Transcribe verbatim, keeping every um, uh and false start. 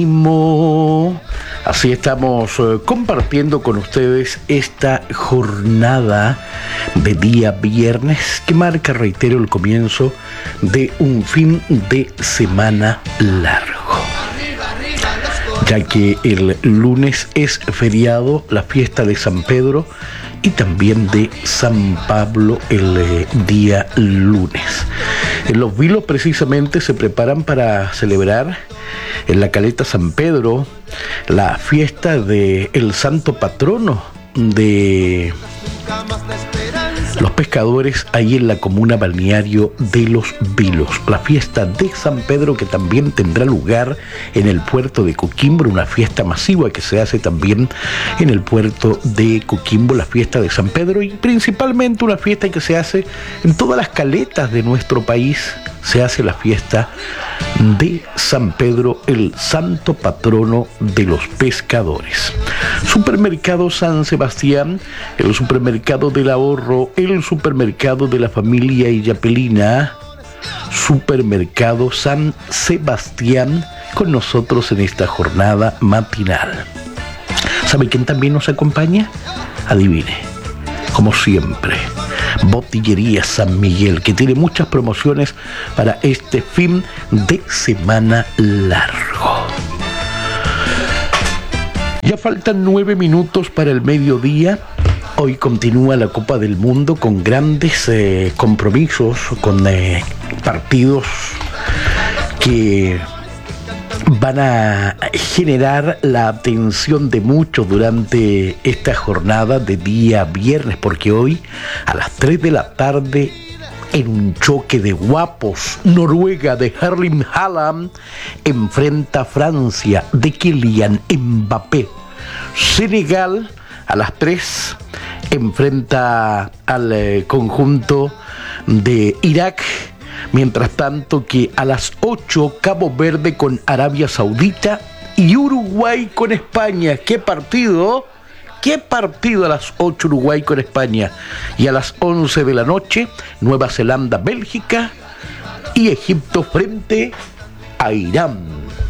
Así estamos eh, compartiendo con ustedes esta jornada de día viernes que marca, reitero, el comienzo de un fin de semana largo, ya que el lunes es feriado, la fiesta de San Pedro y también de San Pablo el eh, día lunes. En Los Vilos precisamente se preparan para celebrar en la Caleta San Pedro la fiesta del santo patrono de los pescadores ahí en la comuna balneario de Los Vilos. La fiesta de San Pedro, que también tendrá lugar en el puerto de Coquimbo, una fiesta masiva que se hace también en el puerto de Coquimbo, la fiesta de San Pedro, y principalmente una fiesta que se hace en todas las caletas de nuestro país. Se hace la fiesta de San Pedro, el santo patrono de los pescadores. Supermercado San Sebastián, el supermercado del ahorro, el supermercado de la familia Illapelina. Supermercado San Sebastián con nosotros en esta jornada matinal. ¿Sabe quién también nos acompaña? Adivine, como siempre, Botillería San Miguel, que tiene muchas promociones para este fin de semana largo. Ya faltan nueve minutos para el mediodía. Hoy continúa la Copa del Mundo con grandes eh, compromisos, con eh, partidos que van a generar la atención de muchos durante esta jornada de día viernes, porque hoy a las tres de la tarde, en un choque de guapos, Noruega de Erling Haaland enfrenta a Francia de Kylian Mbappé. Senegal a las tres enfrenta al eh, conjunto de Irak. Mientras tanto que a las ocho, Cabo Verde con Arabia Saudita y Uruguay con España. ¿Qué partido? ¿Qué partido a las ocho, Uruguay con España? Y a las once de la noche, Nueva Zelanda, Bélgica y Egipto frente a Irán.